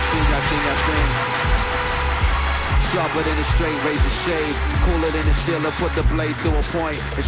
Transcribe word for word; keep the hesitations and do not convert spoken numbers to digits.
sing, I sing, I sing. Sharper than a straight razor shave, cooler than a steel, put the blade to a point.